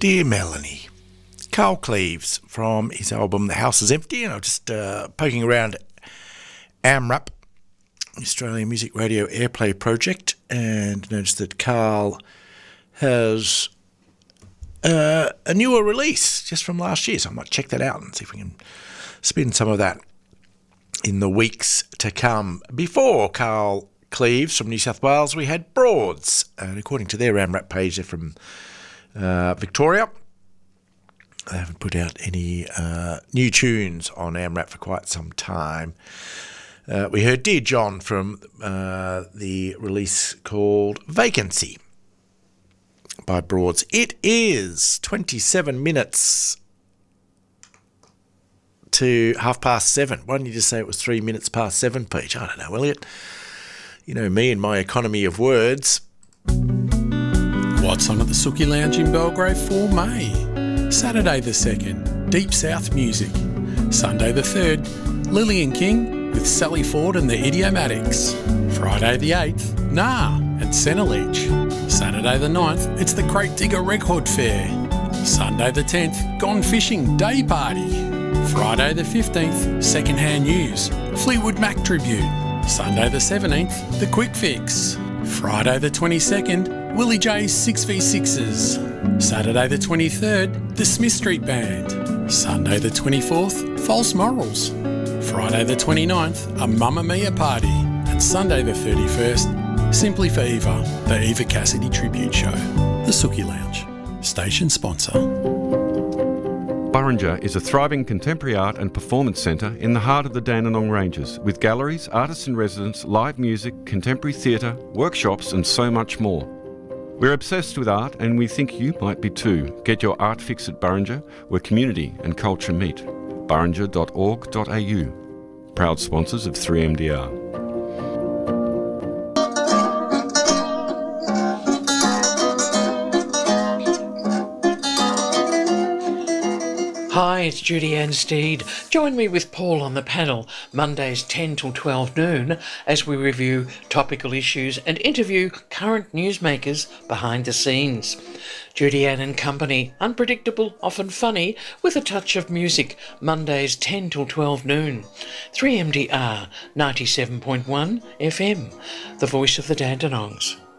Dear Melanie, Carl Cleves from his album The House is Empty, and I'm just poking around AMRAP, Australian Music Radio Airplay Project, and noticed that Carl has a newer release just from last year, so I might check that out and see if we can spin some of that in the weeks to come. Before Carl Cleves from New South Wales, we had Broads, and according to their AMRAP page, they're from Victoria. They haven't put out any new tunes on AMRAP for quite some time. We heard Dear John from the release called Vacancy by Broads. It is 27 minutes to 7:30. Why didn't you just say it was 3 minutes past 7, Peach? I don't know, Elliot. You know me and my economy of words. What's on at the Sookie Lounge in Belgrave for May? Saturday the 2nd, Deep South Music. Sunday the 3rd, Lillian King with Sally Ford and the Idiomatics. Friday the 8th, Nah and Centerledge. Saturday the 9th, it's the Crate Digger Record Fair. Sunday the 10th, Gone Fishing Day Party. Friday the 15th, Secondhand News, Fleetwood Mac Tribute. Sunday the 17th, The Quick Fix. Friday the 22nd, Willie J's 6v6s. Saturday the 23rd, The Smith Street Band. Sunday the 24th, False Morals. Friday the 29th, a Mamma Mia party. And Sunday the 31st, Simply for Eva, the Eva Cassidy Tribute Show. The Sookie Lounge, station sponsor. Burrinja is a thriving contemporary art and performance centre in the heart of the Dandenong Ranges, with galleries, artists in residence, live music, contemporary theatre, workshops and so much more. We're obsessed with art and we think you might be too. Get your art fix at Burrinja, where community and culture meet. burrinja.org.au. Proud sponsors of 3MDR. Hi, it's Judy Ann Steed. Join me with Paul on the panel Mondays 10 till 12 noon as we review topical issues and interview current newsmakers behind the scenes. Judy Ann and Company, unpredictable, often funny, with a touch of music, Mondays 10 till 12 noon. 3MDR 97.1 FM, the voice of the Dandenongs.